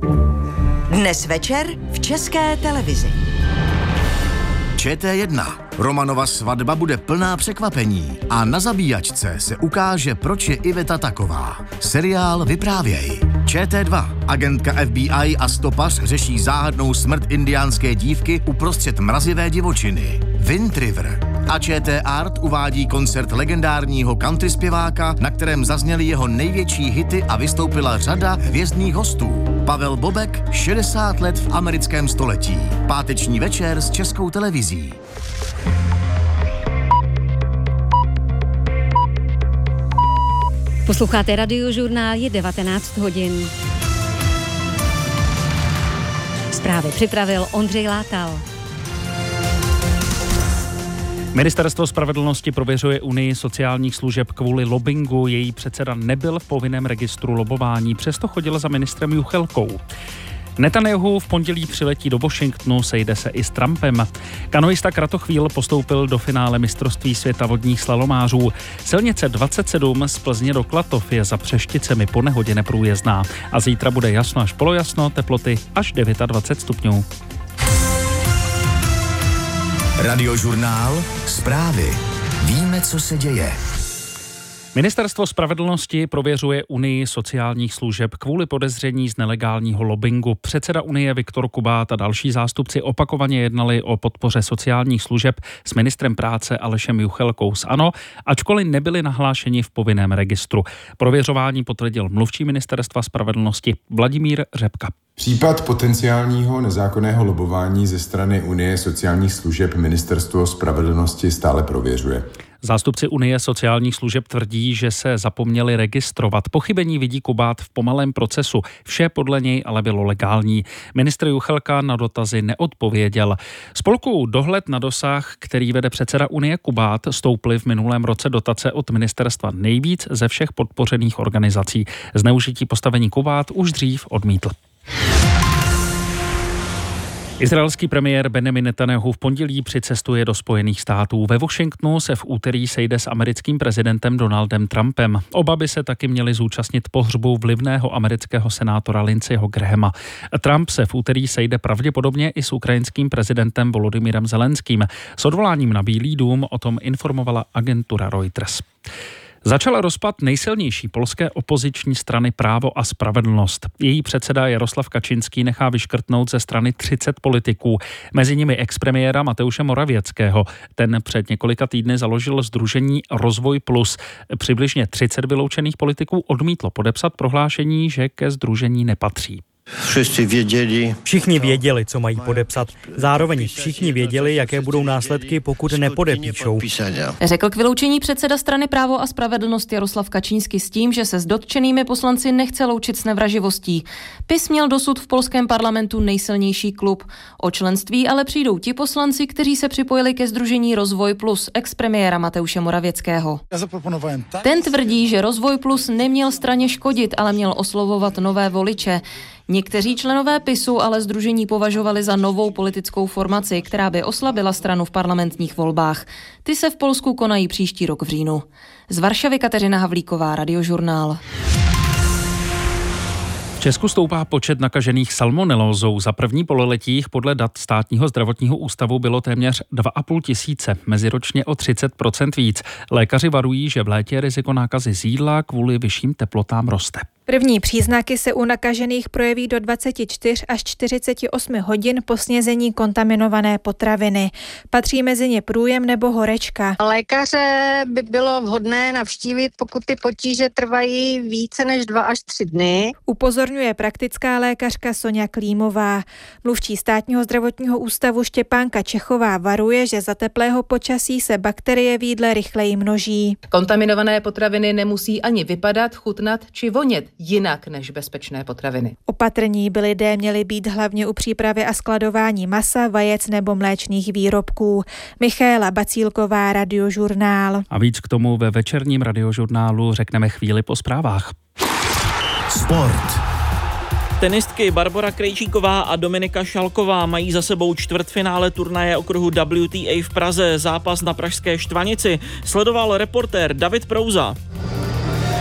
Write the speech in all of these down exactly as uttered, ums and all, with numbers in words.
Dnes večer v České televizi. Č T jedna. Romanova svatba bude plná překvapení a na zabíjačce se ukáže, proč je Iveta taková. Seriál Vyprávěj. Č T dva. Agentka F B I a stopař řeší záhadnou smrt indiánské dívky uprostřed mrazivé divočiny. Wind River. A Č T Art uvádí koncert legendárního country zpěváka, na kterém zazněly jeho největší hity a vystoupila řada hvězdných hostů. Pavel Bobek, šedesát let v americkém století. Páteční večer s Českou televizí. Posloucháte Radiožurnál, je devatenáct hodin. Zprávy připravil Ondřej Látal. Ministerstvo spravedlnosti prověřuje Unii sociálních služeb kvůli lobbingu. Její předseda nebyl v povinném registru lobování, přesto chodil za ministrem Juchelkou. Netanyahu v pondělí přiletí do Washingtonu, sejde se i s Trumpem. Kanoista Kratochvíl postoupil do finále mistrovství světa vodních slalomářů. Silnice dvacet sedm z Plzně do Klatov je za Přešticemi po nehodě neprůjezdná. A zítra bude jasno až polojasno, teploty až dvacet devět stupňů. Radiožurnál, zprávy. Víme, co se děje. Ministerstvo spravedlnosti prověřuje Unii sociálních služeb kvůli podezření z nelegálního lobbingu. Předseda Unie Viktor Kubát a další zástupci opakovaně jednali o podpoře sociálních služeb s ministrem práce Alešem Juchelkou z ANO, ačkoliv nebyli nahlášeni v povinném registru. Prověřování potvrdil mluvčí ministerstva spravedlnosti Vladimír Řepka. Případ potenciálního nezákonného lobování ze strany Unie sociálních služeb Ministerstvo spravedlnosti stále prověřuje. Zástupci Unie sociálních služeb tvrdí, že se zapomněli registrovat. Pochybení vidí Kubát v pomalém procesu. Vše podle něj ale bylo legální. Ministr Juchelka na dotazy neodpověděl. Spolku Dohled na dosah, který vede předseda Unie Kubát, stouply v minulém roce dotace od ministerstva nejvíc ze všech podpořených organizací. Zneužití postavení Kubát už dřív odmítl. Izraelský premiér Benjamin Netanyahu v pondělí přicestuje do Spojených států. Ve Washingtonu se v úterý sejde s americkým prezidentem Donaldem Trumpem. Oba by se taky měli zúčastnit pohřbu vlivného amerického senátora Lindseyho Grahama. Trump se v úterý sejde pravděpodobně i s ukrajinským prezidentem Volodymyrem Zelenským. S odvoláním na Bílý dům o tom informovala agentura Reuters. Začal rozpad nejsilnější polské opoziční strany Právo a spravedlnost. Její předseda Jaroslav Kačinský nechá vyškrtnout ze strany třicet politiků, mezi nimi expremiéra Mateuše Morawieckého. Ten před několika týdny založil sdružení Rozvoj plus. Přibližně třicet vyloučených politiků odmítlo podepsat prohlášení, že ke sdružení nepatří. Všichni věděli. Všichni věděli, co mají podepsat. Zároveň všichni věděli, jaké budou následky, pokud nepodepíšou. Řekl k vyloučení předseda strany Právo a spravedlnost Jaroslav Kačínský s tím, že se s dotčenými poslanci nechce loučit s nevraživostí. P I S měl dosud v polském parlamentu nejsilnější klub. O členství ale přijdou ti poslanci, kteří se připojili ke sdružení Rozvoj plus expremiéra Mateuše Morawieckého. Ten tvrdí, že Rozvoj plus neměl straně škodit, ale měl oslovovat nové voliče. Někteří členové P I S u ale sdružení považovali za novou politickou formaci, která by oslabila stranu v parlamentních volbách. Ty se v Polsku konají příští rok v říjnu. Z Varšavy Kateřina Havlíková, Radiožurnál. V Česku stoupá počet nakažených salmonelózou. Za první pololetí podle dat Státního zdravotního ústavu bylo téměř dva a půl tisíce, meziročně o třicet procent víc. Lékaři varují, že v létě riziko nákazy z jídla kvůli vyšším teplotám roste. První příznaky se u nakažených projeví do dvacet čtyři až čtyřicet osm hodin po snězení kontaminované potraviny. Patří mezi ně průjem nebo horečka. Lékaře by bylo vhodné navštívit, pokud ty potíže trvají více než dva až tři dny. Upozorňuje praktická lékařka Soňa Klímová. Mluvčí Státního zdravotního ústavu Štěpánka Čechová varuje, že za teplého počasí se bakterie v jídle rychleji množí. Kontaminované potraviny nemusí ani vypadat, chutnat či vonět jinak než bezpečné potraviny. Opatrní by lidé měli být hlavně u přípravy a skladování masa, vajec nebo mléčných výrobků. Michaela Bacílková, Radiožurnál. A víc k tomu ve večerním Radiožurnálu řekneme chvíli po zprávách. Sport. Tenistky Barbora Krejčíková a Dominika Šalková mají za sebou čtvrtfinále turnaje okruhu W T A v Praze. Zápas na pražské Štvanici sledoval reportér David Prouza.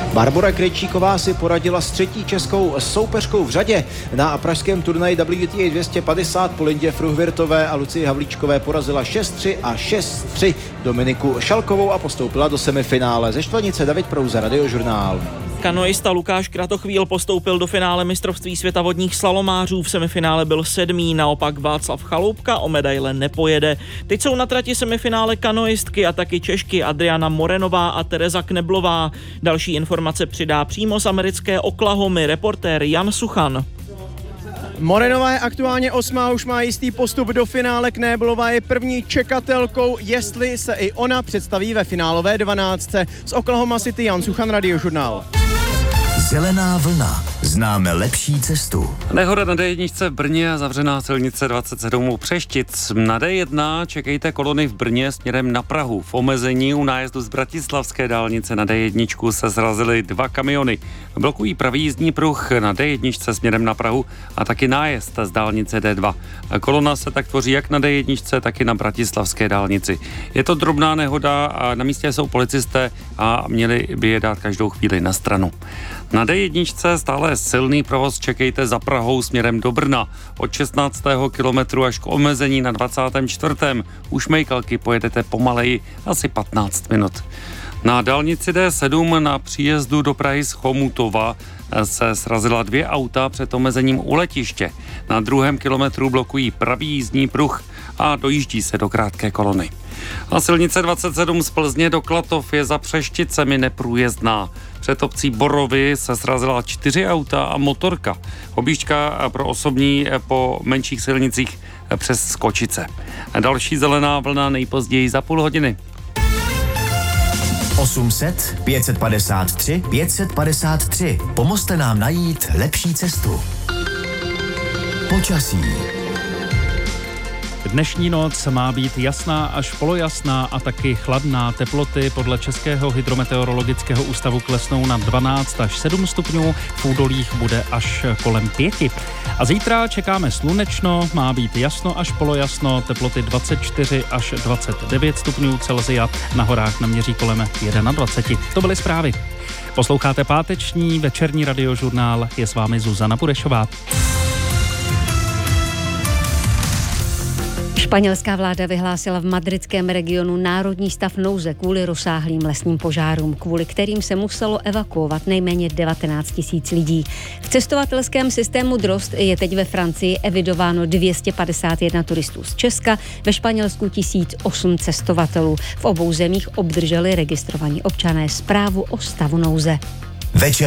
Barbora Krejčíková si poradila s třetí českou soupeřkou v řadě. Na pražském turnaji W T A dvě stě padesát po Lindě Fruhvirtové a Lucii Havlíčkové porazila šest tři a šest tři Dominiku Šalkovou a postoupila do semifinále. Ze Štvanice David Prouza, Radiožurnál. Kanoista Lukáš Kratochvíl postoupil do finále mistrovství světa vodních slalomářů. V semifinále byl sedmý, naopak Václav Chaloupka o medaile nepojede. Teď jsou na trati semifinále kanoistky a taky Češky Adriana Morenová a Tereza Kneblová. Další informace přidá přímo z americké Oklahomy reportér Jan Suchan. Morenová je aktuálně osmá, už má jistý postup do finále. Knéblová je první čekatelkou, jestli se i ona představí ve finálové dvanáctce. Z Oklahoma City Jan Suchan, Radiožurnál. Zelená vlna. Známe lepší cestu. Nehoda na D jedna v Brně a zavřená silnice dvacet sedm u Přeštic. Na D jedna čekejte kolony v Brně směrem na Prahu. V omezení u nájezdu z bratislavské dálnice na D jedna se srazily dva kamiony. Blokují pravý jízdní pruh na D jedna směrem na Prahu a taky nájezd z dálnice D dva. Kolona se tak tvoří jak na D jedna, tak i na bratislavské dálnici. Je to drobná nehoda a na místě jsou policisté a měli by je dát každou chvíli na stranu. Na D jedna stále silný provoz čekejte za Prahou směrem do Brna. Od šestnáctého kilometru až k omezení na dvacátém čtvrtém U Šmejkalky pojedete pomaleji asi patnáct minut. Na dálnici D sedm na příjezdu do Prahy z Chomutova se srazila dvě auta před omezením u letiště. Na druhém kilometru blokují pravý jízdní pruh a dojíždí se do krátké kolony. A silnice dvacet sedm z Plzně do Klatov je za Přešticemi neprůjezdná. Před obcí Borovy se srazila čtyři auta a motorka. Objížďka pro osobní po menších silnicích přes Skočice. Další zelená vlna nejpozději za půl hodiny. osm set, pět set padesát tři, pět set padesát tři. Pomozte nám najít lepší cestu. Počasí. Dnešní noc má být jasná až polojasná a taky chladná. Teploty podle Českého hydrometeorologického ústavu klesnou na dvanáct až sedm stupňů, v údolích bude až kolem pěti. A zítra čekáme slunečno, má být jasno až polojasno, teploty dvacet čtyři až dvacet devět stupňů Celsia, na horách naměří kolem dvacet jedna. To byly zprávy. Posloucháte páteční večerní radiožurnál, je s vámi Zuzana Burešová. Španělská vláda vyhlásila v madridském regionu národní stav nouze kvůli rozsáhlým lesním požárům, kvůli kterým se muselo evakuovat nejméně devatenáct tisíc lidí. V cestovatelském systému Drost je teď ve Francii evidováno dvě stě padesát jedna turistů z Česka, ve Španělsku tisíc osm cestovatelů. V obou zemích obdrželi registrovaní občané zprávu o stavu nouze. Večer